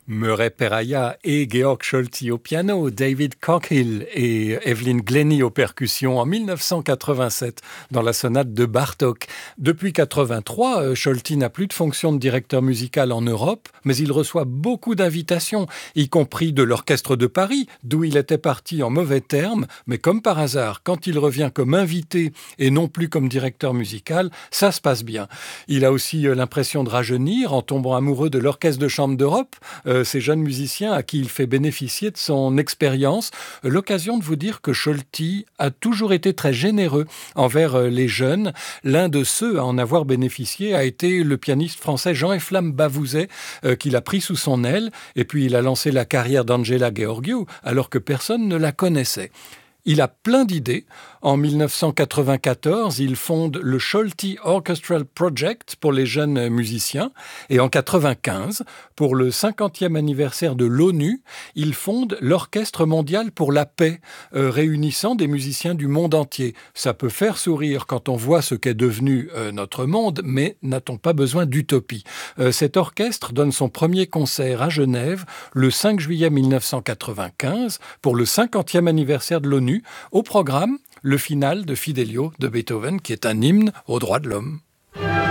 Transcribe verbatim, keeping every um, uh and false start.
Murray Peraya et Georg Scholti au piano, David Coghill et Evelyn Glennie aux percussions en mille neuf cent quatre-vingt-sept dans la sonate de Bartók. Depuis quatre-vingt-trois, Scholti n'a plus de fonction de directeur musical en Europe, mais il reçoit beaucoup d'invitations, y compris de l'Orchestre de Paris, d'où il était parti en mauvais termes, mais comme par hasard, quand il revient comme invité et non plus comme directeur musical, ça se passe bien. Il a aussi l'impression de rajeunir en tombant amoureux de l'Orchestre de Chambre d'Europe, euh, ces jeunes musiciens à qui il fait bénéficier de son expérience. L'occasion de vous dire que Scholti a toujours été très généreux envers les jeunes. L'un de ceux à en avoir bénéficié a été le pianiste français Jean-Eflamme Bavouzet, euh, qu'il a pris sous son aile, et puis il a lancé la carrière d'Angela Gheorghiu alors que personne ne la connaissait. Il a plein d'idées. En mille neuf cent quatre-vingt-quatorze, il fonde le Scholti Orchestral Project pour les jeunes musiciens. Et en quatre-vingt-quinze, pour le cinquantième anniversaire de l'ONU, il fonde l'Orchestre mondial pour la paix, euh, réunissant des musiciens du monde entier. Ça peut faire sourire quand on voit ce qu'est devenu euh, notre monde, mais n'a-t-on pas besoin d'utopie ? euh, Cet orchestre donne son premier concert à Genève le cinq juillet mille neuf cent quatre-vingt-quinze pour le cinquantième anniversaire de l'ONU. Au programme, le final de Fidelio de Beethoven, qui est un hymne aux droits de l'homme.